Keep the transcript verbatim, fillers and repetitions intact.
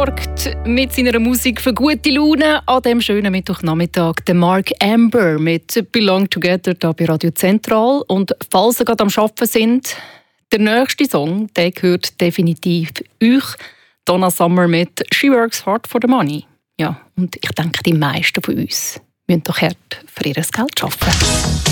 sorgt mit seiner Musik für gute Laune an diesem schönen Mittwochnachmittag. Der Mark Amber mit «Belong Together» hier bei Radio Zentral. Und falls ihr gerade am Arbeiten sind, der nächste Song, der gehört definitiv euch. Donna Summer mit «She Works Hard for the Money». Ja, und ich denke, die meisten von uns müssen doch hart für ihr Geld arbeiten.